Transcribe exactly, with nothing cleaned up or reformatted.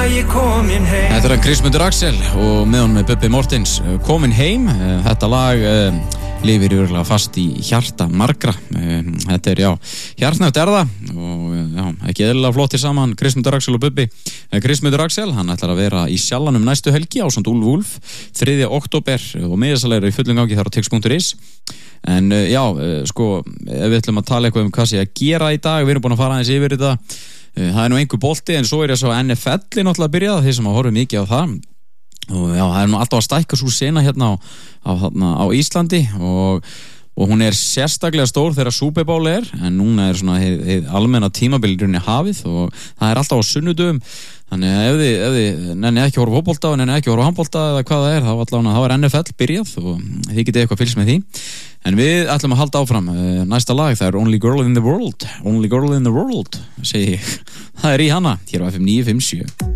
ég komin heim. Þetta er hann Kristmundur Axel og með honum með Bubbi Mortens, Komin heim. Þetta lag uh, lifir yfirlega fast í hjarta margra. Uh, þetta er, já, hjartnægt er það og já, ekki eðlilega flottir saman Kristmundur Axel og Bubbi. Kristmundur Axel, hann ætlar að vera í Sjallanum næstu helgi ásamt Úlf Úlf þriðja október og miðasalegur í fullum gangi þar á tix punktur is. En uh, já, uh, sko, ef við ætlum að tala eitthvað um hvað sé að gera í dag, við erum búin að fara aðeins yfir þetta. Það er nú einhver bolti en svo er ég svo N F L-i náttúrulega að byrja, þeir sem að horfa mikið á það og já, það er nú alltaf að stækka svo sena hérna á, á, á Íslandi og, og hún er sérstaklega stór þegar Super Bowl er en núna er svona heið, heið almenna tímabilirunni hafið og það er alltaf á sunnudum þannig að ef þið, ef þið nenni ekki að horfa fótbolta og nenni ekki að horfa handbolta eða hvað það er, þá allavega þá er N F L byrjað og þið getið eitthvað fylgst með því. En við ætlum að halda áfram. Næsta lag, það er Only Girl in the World. Only Girl in the World, segi ég. Það er í hana, hér á F M níu fimm sjö.